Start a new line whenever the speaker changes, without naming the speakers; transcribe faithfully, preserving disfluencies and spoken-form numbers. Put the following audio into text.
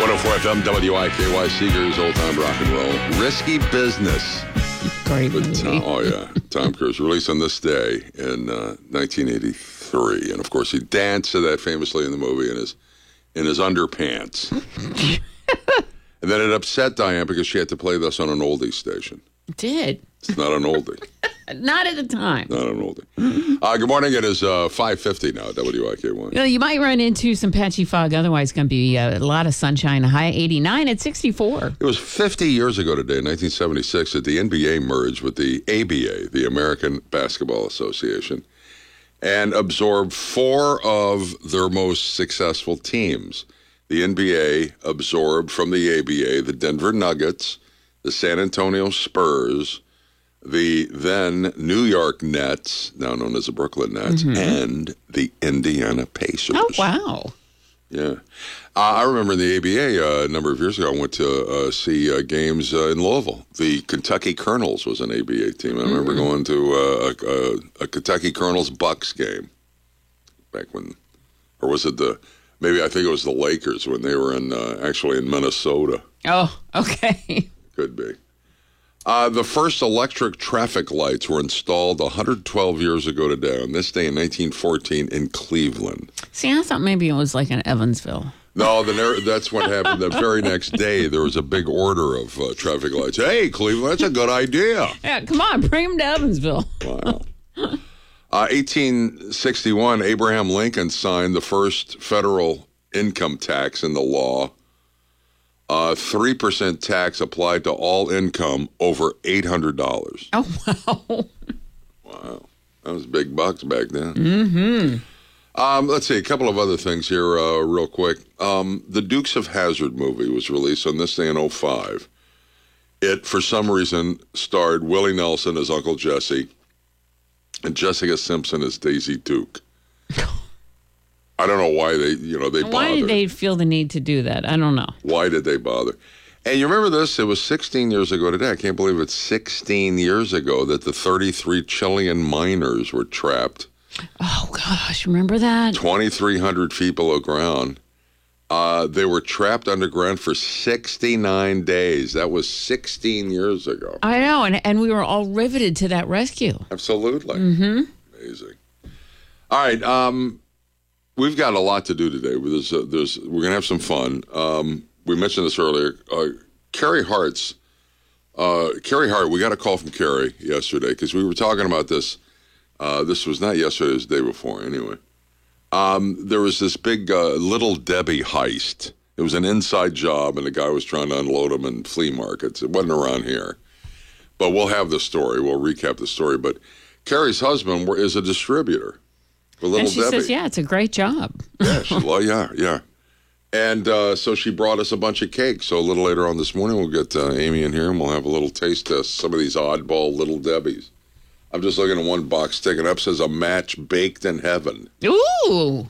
one oh four F M, W I K Y, Seegers, Old Time Rock and Roll. Risky Business.
Great
With
movie.
Tom, oh, yeah. Tom Cruise, released on this day in uh, nineteen eighty-three. And, of course, he danced to that famously in the movie in his, in his underpants. And then it upset Diane because she had to play this on an oldie station.
It did.
It's not an oldie.
Not at the time.
Not an oldie. Uh, good morning. It is uh, five fifty now, W I K Y.
Well, you might run into some patchy fog. Otherwise, it's going to be uh, a lot of sunshine. A high eighty-nine at sixty-four.
It was fifty years ago today, nineteen seventy-six, that the N B A merged with the A B A, the American Basketball Association, and absorbed four of their most successful teams. The N B A absorbed from the A B A the Denver Nuggets, the San Antonio Spurs, the then New York Nets, now known as the Brooklyn Nets, mm-hmm. and the Indiana Pacers.
Oh, wow.
Yeah. Uh, I remember in the A B A uh, a number of years ago, I went to uh, see uh, games uh, in Louisville. The Kentucky Colonels was an A B A team. I remember mm-hmm. going to uh, a, a, a Kentucky Colonels Bucks game back when, or was it the, maybe I think it was the Lakers when they were in, uh, actually in Minnesota.
Oh, okay.
Could be. Uh, the first electric traffic lights were installed one hundred twelve years ago today, on this day in nineteen fourteen in Cleveland.
See, I thought maybe it was like in Evansville.
No, the, that's what happened. The very next day, there was a big order of uh, traffic lights. Hey, Cleveland, that's a good idea.
Yeah, come on, bring them to Evansville.
Wow. Uh, eighteen sixty-one, Abraham Lincoln signed the first federal income tax into law. Uh, three percent tax applied to all income over eight hundred dollars.
Oh, wow.
Wow. That was big bucks back then.
Mm-hmm.
Um, let's see, a couple of other things here uh, real quick. Um, the Dukes of Hazzard movie was released on this day in oh five. It, for some reason, starred Willie Nelson as Uncle Jesse and Jessica Simpson as Daisy Duke. I don't know why they, you know, they bothered.
Why did they feel the need to do that? I don't know.
Why did they bother? And you remember this? It was sixteen years ago today. I can't believe it's sixteen years ago that the thirty-three Chilean miners were trapped.
Oh, gosh. Remember that?
twenty-three hundred feet below ground. Uh, they were trapped underground for sixty-nine days. That was sixteen years ago.
I know. And, and we were all riveted to that rescue.
Absolutely.
Mm-hmm.
Amazing. All right. Um... We've got a lot to do today. There's, uh, there's, we're going to have some fun. Um, we mentioned this earlier. Uh, Carrie Hart's, uh, Carrie Hart, we got a call from Carrie yesterday because we were talking about this. Uh, this was not yesterday, it was the day before anyway. Um, there was this big uh, Little Debbie heist. It was an inside job, and the guy was trying to unload them in flea markets. It wasn't around here. But we'll have the story. We'll recap the story. But Carrie's husband is a distributor. Little
and she
Debbie.
says, yeah, it's a great job.
Yeah, she, well, yeah, yeah. And uh, so she brought us a bunch of cakes. So a little later on this morning, we'll get uh, Amy in here, and we'll have a little taste test some of these oddball Little Debbies. I'm just looking at one box sticking up, says a match baked in heaven.
Ooh.